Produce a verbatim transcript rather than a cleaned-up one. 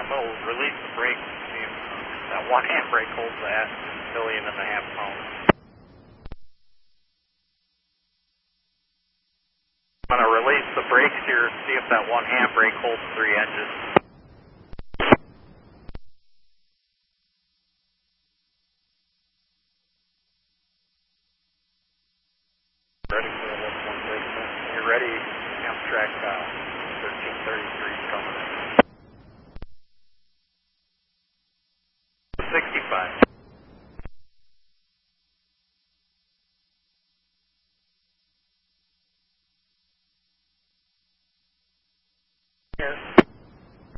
we'll release the brakes, see if that one handbrake holds that million and a half pounds. I'm going to release the brakes here, see if that one handbrake holds three engines. Ready for the one point brake. When you're ready, Amtrak uh, thirteen thirty-three is coming in. sixty-five. Here.